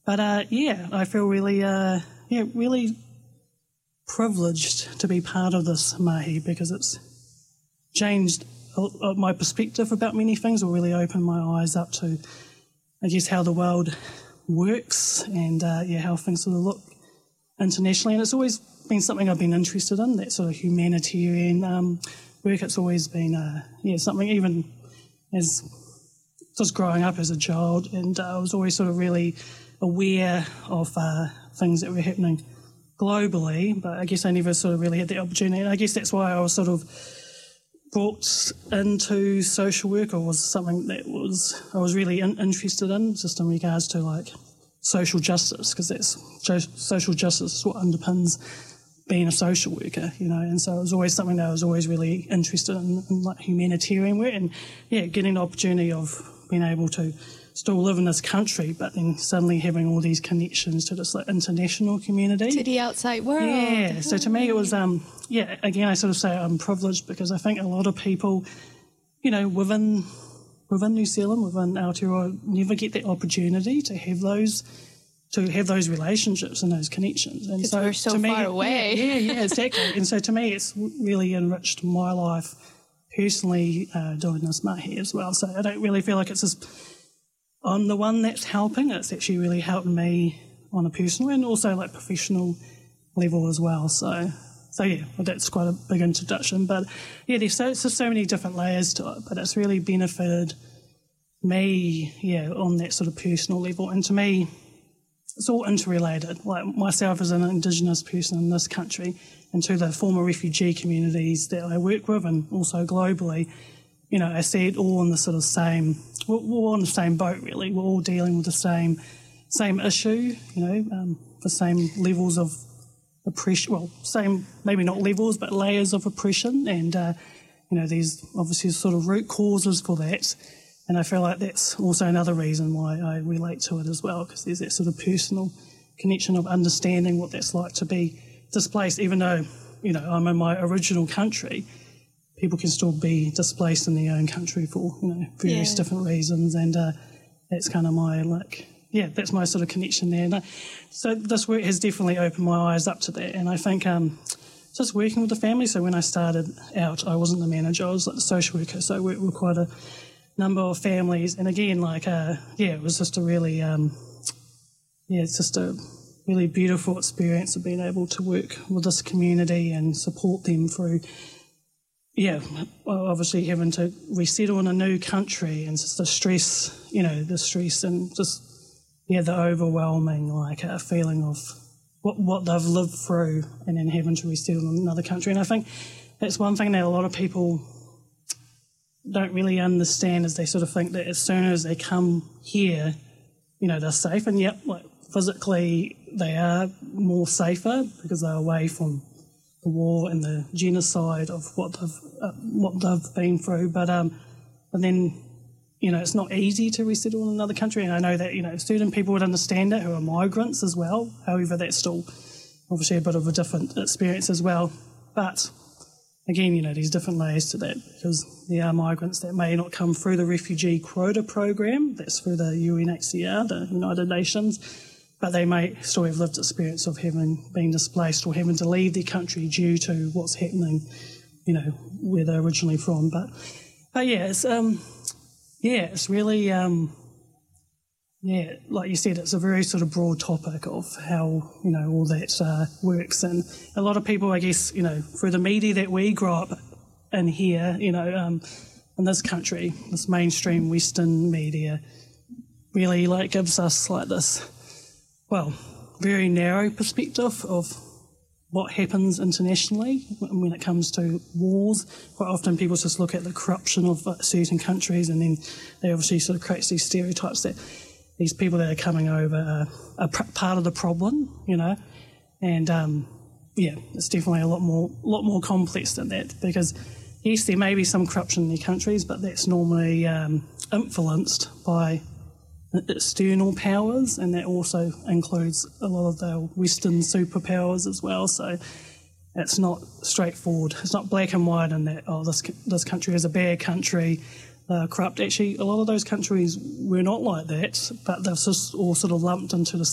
But I feel really, really privileged to be part of this mahi, because it's changed my perspective about many things, or really opened my eyes up to, I guess, how the world works and how things sort of look internationally. And it's always been something I've been interested in, that sort of humanitarian work. It's always been something, even as just growing up as a child, and I was always sort of really aware of things that were happening globally, but I guess I never sort of really had the opportunity. And I guess that's why I was sort of brought into social work, or was something that I was really interested in, just in regards to like social justice, because that's social justice is what underpins being a social worker, you know. And so it was always something that I was always really interested in like humanitarian work, and getting the opportunity of being able to still live in this country, but then suddenly having all these connections to this like international community. To the outsite world. Yeah, so to me it was, again, I sort of say I'm privileged, because I think a lot of people, you know, within New Zealand, within Aotearoa, never get the opportunity to have those relationships and those connections. And so we're so to me, far away. Yeah, exactly. And so to me, it's really enriched my life personally doing this mahi as well. So I don't really feel like it's just I'm the one that's helping. It's actually really helped me on a personal and also like professional level as well. So that's quite a big introduction. But there's just so many different layers to it. But it's really benefited me, on that sort of personal level. And to me, it's all interrelated. Like myself as an Indigenous person in this country, and to the former refugee communities that I work with, and also globally, you know, I see it all in the sort of same. We're all on the same boat, really. We're all dealing with the same issue, you know, the same levels of oppression. Well, same, maybe not levels, but layers of oppression, and you know, there's obviously sort of root causes for that. And I feel like that's also another reason why I relate to it as well, because there's that sort of personal connection of understanding what that's like to be displaced, even though, you know, I'm in my original country. People can still be displaced in their own country for, you know, various different reasons, and that's kind of my, that's my sort of connection there. And so this work has definitely opened my eyes up to that, and I think just working with the family. So when I started out, I wasn't the manager, I was like the social worker, so I worked with quite a number of families, and again, it was just a really, it's just a really beautiful experience of being able to work with this community and support them through, obviously having to resettle in a new country, and just the stress and just, the overwhelming, feeling of what they've lived through, and then having to resettle in another country. And I think that's one thing that a lot of people don't really understand, is they sort of think that as soon as they come here, you know, they're safe. And physically they are more safer because they're away from the war and the genocide of what they've been through. But then, you know, it's not easy to resettle in another country. And I know that, you know, certain people would understand it who are migrants as well. However, that's still obviously a bit of a different experience as well. But again, you know, there's different layers to that, because there are migrants that may not come through the refugee quota program, that's through the UNHCR, the United Nations, but they may still have lived experience of having been displaced or having to leave their country due to what's happening, you know, where they're originally from. But it's really, like you said, it's a very sort of broad topic of how, you know, all that works. And a lot of people, I guess, you know, through the media that we grow up in here, you know, in this country, this mainstream Western media really gives us this, very narrow perspective of what happens internationally when it comes to wars. Quite often people just look at the corruption of certain countries, and then they obviously sort of create these stereotypes that these people that are coming over are part of the problem, you know. And it's definitely a lot more complex than that, because yes, there may be some corruption in their countries, but that's normally influenced by external powers, and that also includes a lot of the Western superpowers as well. So it's not straightforward. It's not black and white in that, this country is a bad country, corrupt. Actually, a lot of those countries were not like that, but they've just all sort of lumped into the